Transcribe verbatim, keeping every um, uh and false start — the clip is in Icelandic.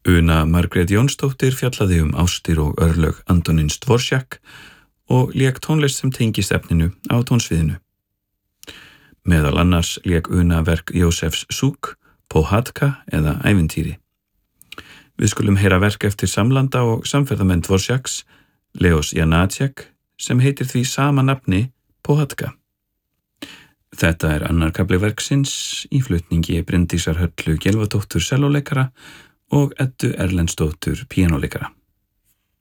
Una Margrét Jónsdóttir fjallaði um ástir og örlög Antonins Dvořák og lék tónlist sem tengist efninu á tónsviðinu. Meðal annars lék Una verk Jósefs Suk, Pohádka eða Ævintýri. Við skulum heyra verk eftir samlanda og samferðamenn Dvořáks, Leos Janáček, sem heitir því sama nafni Pohádka. Þetta er annar kafli verksins í flutningi Bryndísar Höllu Gylfadóttur sellóleikara og Eddu Erlendsdóttur píanóleikara.